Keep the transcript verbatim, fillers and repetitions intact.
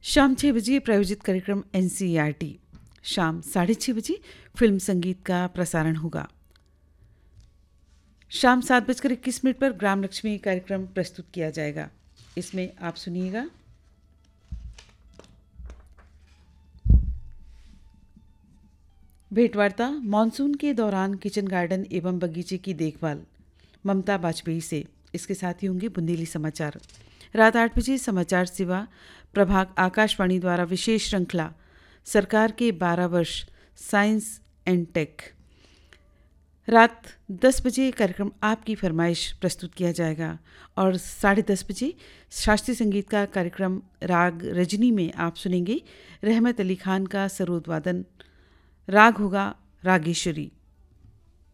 शाम छः बजे प्रायोजित कार्यक्रम N C E R T. शाम साढ़े छः बजे फिल्म संगीत का प्रसारण होगा। शाम सात बजकर इक्कीस मिनट पर ग्राम लक्ष्मी कार्यक्रम प्रस्तुत किया जाएगा। इसमें आप सुनिएगा भेंटवार्ता मानसून के दौरान किचन गार्डन एवं बगीचे की देखभाल ममता वाजपेयी से। इसके साथ ही होंगे बुंदेली समाचार। रात आठ बजे समाचार सेवा प्रभाग आकाशवाणी द्वारा विशेष श्रृंखला सरकार के बारह वर्ष साइंस एंड टेक। रात दस बजे कार्यक्रम आपकी फरमाइश प्रस्तुत किया जाएगा और साढ़े दस बजे शास्त्रीय संगीत का कार्यक्रम राग रजनी में आप सुनेंगे रहमत अली खान का सरोद वादन। राग होगा रागेश्वरी।